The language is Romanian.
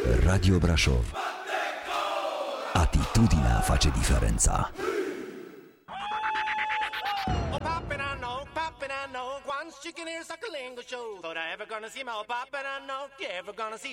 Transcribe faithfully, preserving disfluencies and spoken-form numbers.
Radio Brașov. Atitudinea face diferența. Once you can hear Suckalingo show, but I ever gonna see my pop and I know you ever gonna see